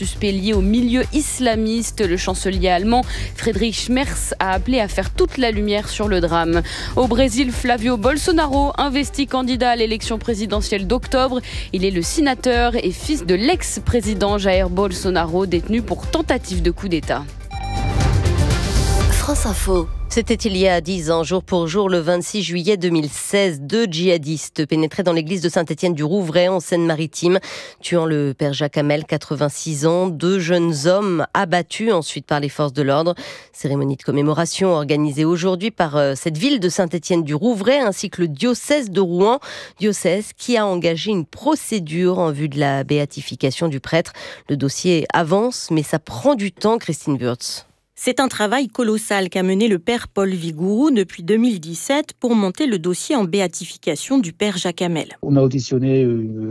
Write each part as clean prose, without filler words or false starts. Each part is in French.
suspect lié au milieu islamiste. Le chancelier allemand Friedrich Merz a appelé à faire toute la lumière sur le drame. Au Brésil, Flavio Bolsonaro, investi candidat à l'élection présidentielle d'octobre. Il est le sénateur et fils de l'ex-président Jair Bolsonaro, détenu pour tentative de coup d'État. France Info. C'était il y a 10 ans, jour pour jour, le 26 juillet 2016. 2 djihadistes pénétraient dans l'église de Saint-Étienne-du-Rouvray en Seine-Maritime, tuant le père Jacques Hamel, 86 ans. 2 jeunes hommes abattus ensuite par les forces de l'ordre. Cérémonie de commémoration organisée aujourd'hui par cette ville de Saint-Étienne-du-Rouvray ainsi que le diocèse de Rouen. Diocèse qui a engagé une procédure en vue de la béatification du prêtre. Le dossier avance, mais ça prend du temps, Christine Wurtz. C'est un travail colossal qu'a mené le père Paul Vigouroux depuis 2017 pour monter le dossier en béatification du père Jacques Hamel. On a auditionné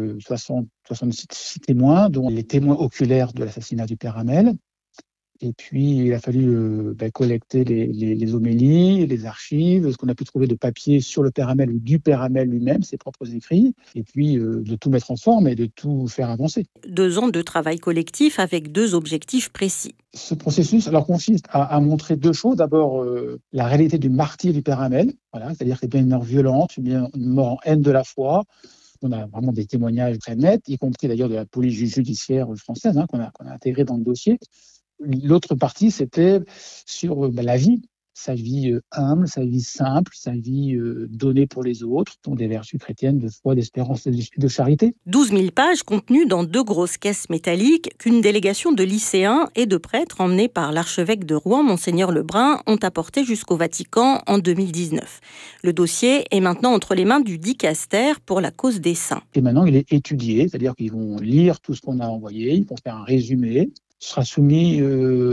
66 témoins, dont les témoins oculaires de l'assassinat du père Hamel. Et puis, il a fallu collecter les homélies, les archives, ce qu'on a pu trouver de papier sur le père Hamel ou du père Hamel lui-même, ses propres écrits, et puis de tout mettre en forme et de tout faire avancer. 2 ans de travail collectif avec 2 objectifs précis. Ce processus consiste à montrer 2 choses. D'abord, la réalité du martyre du père Hamel, c'est-à-dire que c'est bien une mort violente, une mort en haine de la foi. On a vraiment des témoignages très nets, y compris d'ailleurs de la police judiciaire française qu'on a intégré dans le dossier. L'autre partie, c'était sur la vie, sa vie humble, sa vie simple, sa vie donnée pour les autres, dont des vertus chrétiennes de foi, d'espérance et de charité. 12 000 pages contenues dans 2 grosses caisses métalliques qu'une délégation de lycéens et de prêtres emmenés par l'archevêque de Rouen, Monseigneur Lebrun, ont apporté jusqu'au Vatican en 2019. Le dossier est maintenant entre les mains du dicaster pour la cause des saints. Et maintenant, il est étudié, c'est-à-dire qu'ils vont lire tout ce qu'on a envoyé, ils vont faire un résumé. Ce sera soumis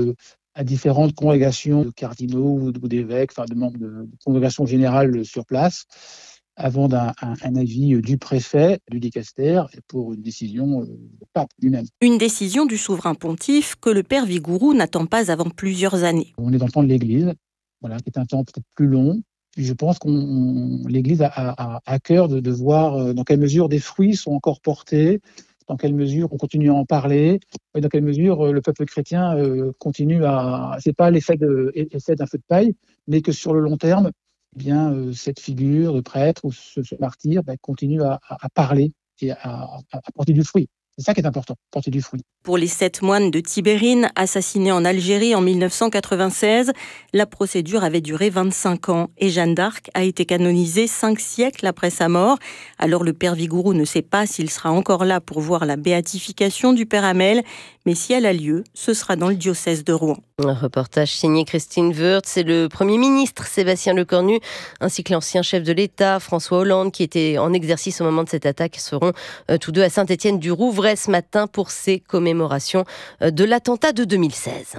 à différentes congrégations de cardinaux ou d'évêques, de membres de congrégations générales sur place, avant un avis du préfet, du dicaster, pour une décision du pape lui-même. Une décision du souverain pontife que le père Vigouroux n'attend pas avant plusieurs années. On est dans le temps de l'Église, qui est un temps peut-être plus long. Je pense que l'Église a à cœur de voir dans quelle mesure des fruits sont encore portés, dans quelle mesure on continue à en parler, et dans quelle mesure le peuple chrétien continue à... C'est pas l'effet d'un feu de paille, mais que sur le long terme, cette figure de prêtre ou ce martyr continue à parler et à porter du fruit. C'est ça qui est important, porter du fruit. Pour les 7 moines de Tibérine, assassinés en Algérie en 1996, la procédure avait duré 25 ans et Jeanne d'Arc a été canonisée 5 siècles après sa mort. Alors le père Vigouroux ne sait pas s'il sera encore là pour voir la béatification du père Hamel, mais si elle a lieu, ce sera dans le diocèse de Rouen. Un reportage signé Christine Wurtz. C'est le Premier ministre Sébastien Lecornu ainsi que l'ancien chef de l'État François Hollande qui était en exercice au moment de cette attaque seront tous 2 à Saint-Étienne-du-Rouvray ce matin pour ces commémorations de l'attentat de 2016.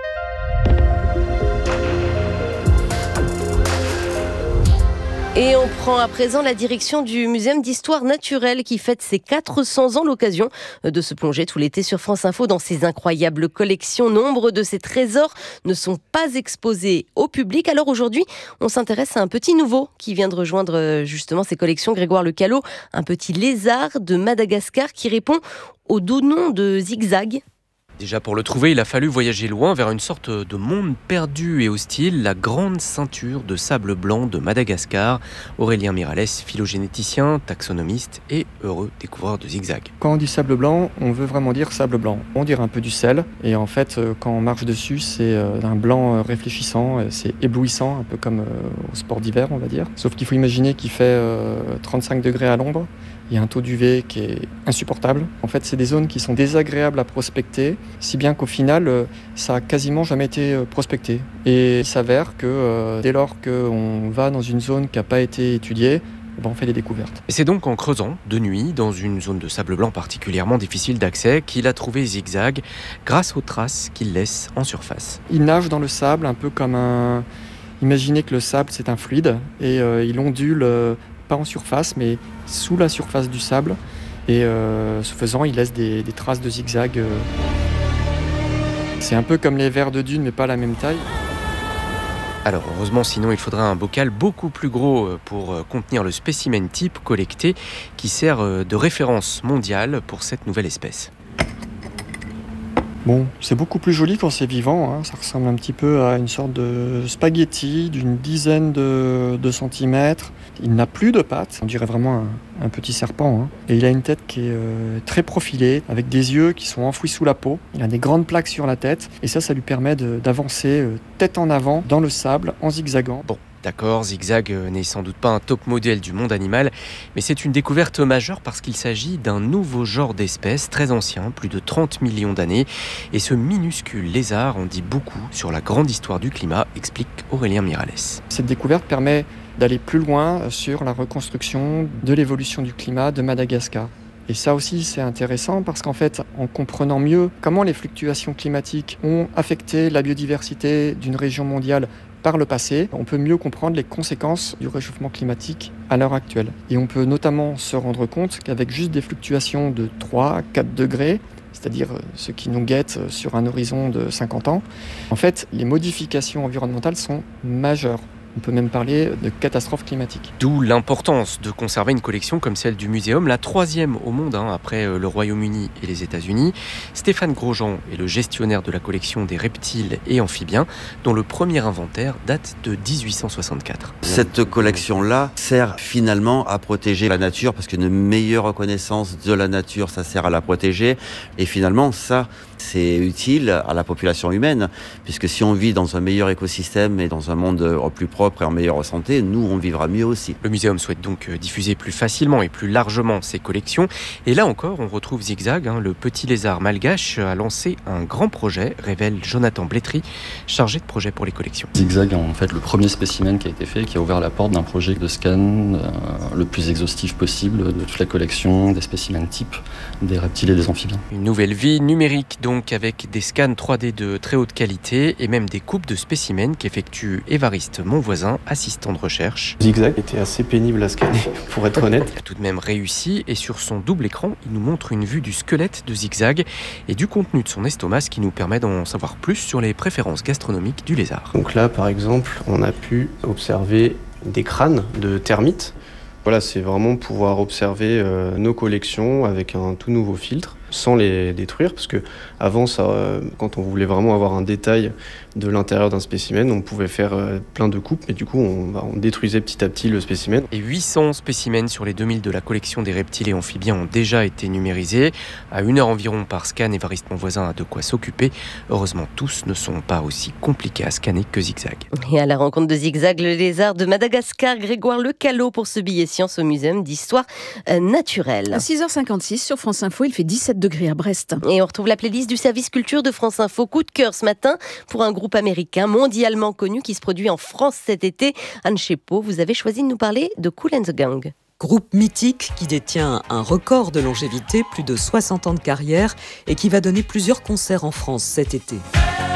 Et on prend à présent la direction du Muséum d'Histoire Naturelle qui fête ses 400 ans, l'occasion de se plonger tout l'été sur France Info dans ses incroyables collections. Nombre de ces trésors ne sont pas exposés au public. Alors aujourd'hui, on s'intéresse à un petit nouveau qui vient de rejoindre justement ces collections, Grégoire Le Calot, un petit lézard de Madagascar qui répond au doux nom de Zigzag. Déjà pour le trouver, il a fallu voyager loin vers une sorte de monde perdu et hostile, la grande ceinture de sable blanc de Madagascar. Aurélien Miralles, phylogénéticien, taxonomiste et heureux découvreur de Zigzag. Quand on dit sable blanc, on veut vraiment dire sable blanc. On dirait un peu du sel et en fait quand on marche dessus, c'est un blanc réfléchissant, c'est éblouissant, un peu comme au sport d'hiver on va dire. Sauf qu'il faut imaginer qu'il fait 35 degrés à l'ombre. Il y a un taux d'UV qui est insupportable. En fait, c'est des zones qui sont désagréables à prospecter, si bien qu'au final, ça a quasiment jamais été prospecté. Et il s'avère que dès lors qu'on va dans une zone qui n'a pas été étudiée, on fait des découvertes. Et c'est donc en creusant de nuit, dans une zone de sable blanc particulièrement difficile d'accès, qu'il a trouvé Zigzag grâce aux traces qu'il laisse en surface. Il nage dans le sable un peu comme un... Imaginez que le sable, c'est un fluide et il ondule... pas en surface, mais sous la surface du sable. Et ce faisant, il laisse des traces de zigzag. C'est un peu comme les vers de dune, mais pas à la même taille. Alors heureusement, sinon il faudra un bocal beaucoup plus gros pour contenir le spécimen type collecté qui sert de référence mondiale pour cette nouvelle espèce. Bon, c'est beaucoup plus joli quand c'est vivant, hein. Ça ressemble un petit peu à une sorte de spaghetti d'une dizaine de centimètres. Il n'a plus de pattes, on dirait vraiment un petit serpent, hein. Et il a une tête qui est très profilée, avec des yeux qui sont enfouis sous la peau. Il a des grandes plaques sur la tête, et ça lui permet d'avancer tête en avant dans le sable en zigzagant. Bon. D'accord, Zigzag n'est sans doute pas un top modèle du monde animal, mais c'est une découverte majeure parce qu'il s'agit d'un nouveau genre d'espèce très ancien, plus de 30 millions d'années. Et ce minuscule lézard en dit beaucoup sur la grande histoire du climat, explique Aurélien Miralles. Cette découverte permet d'aller plus loin sur la reconstruction de l'évolution du climat de Madagascar. Et ça aussi, c'est intéressant parce qu'en fait, en comprenant mieux comment les fluctuations climatiques ont affecté la biodiversité d'une région mondiale par le passé, on peut mieux comprendre les conséquences du réchauffement climatique à l'heure actuelle. Et on peut notamment se rendre compte qu'avec juste des fluctuations de 3 à 4 degrés, c'est-à-dire ce qui nous guette sur un horizon de 50 ans, en fait, les modifications environnementales sont majeures. On peut même parler de catastrophe climatique. D'où l'importance de conserver une collection comme celle du Muséum, la 3e au monde, après le Royaume-Uni et les États-Unis. Stéphane Grosjean est le gestionnaire de la collection des reptiles et amphibiens, dont le premier inventaire date de 1864. Cette collection-là sert finalement à protéger la nature, parce qu'une meilleure reconnaissance de la nature, ça sert à la protéger. Et finalement, ça, c'est utile à la population humaine, puisque si on vit dans un meilleur écosystème et dans un monde plus propre et en meilleure santé, nous, on vivra mieux aussi. Le Muséum souhaite donc diffuser plus facilement et plus largement ses collections. Et là encore, on retrouve Zigzag, le petit lézard malgache a lancé un grand projet, révèle Jonathan Blétry, chargé de projet pour les collections. Zigzag est en fait le premier spécimen qui a été fait, qui a ouvert la porte d'un projet de scan le plus exhaustif possible de toute la collection, des spécimens types, des reptiles et des amphibiens. Une nouvelle vie numérique donc, avec des scans 3D de très haute qualité et même des coupes de spécimens qu'effectue Évariste Monvoisin, assistant de recherche. Zigzag était assez pénible à scanner, pour être honnête. Il a tout de même réussi et sur son double écran, il nous montre une vue du squelette de Zigzag et du contenu de son estomac, ce qui nous permet d'en savoir plus sur les préférences gastronomiques du lézard. Donc là, par exemple, on a pu observer des crânes de termites. Voilà, c'est vraiment pouvoir observer nos collections avec un tout nouveau filtre, sans les détruire, parce que avant ça, quand on voulait vraiment avoir un détail de l'intérieur d'un spécimen, on pouvait faire plein de coupes, mais du coup on détruisait petit à petit le spécimen. Et 800 spécimens sur les 2000 de la collection des reptiles et amphibiens ont déjà été numérisés. À 1 heure environ par scan, Évariste Monvoisin a de quoi s'occuper. Heureusement, tous ne sont pas aussi compliqués à scanner que Zigzag. Et à la rencontre de Zigzag, le lézard de Madagascar, Grégoire Lecallot pour ce billet science au Muséum d'histoire naturelle. À 6h56 sur France Info, il fait 17 degrés à Brest. Et on retrouve la playlist du service culture de France Info. Coup de cœur ce matin pour un groupe américain mondialement connu qui se produit en France cet été. Anne Chepeau, vous avez choisi de nous parler de Kool and the Gang. Groupe mythique qui détient un record de longévité, plus de 60 ans de carrière, et qui va donner plusieurs concerts en France cet été.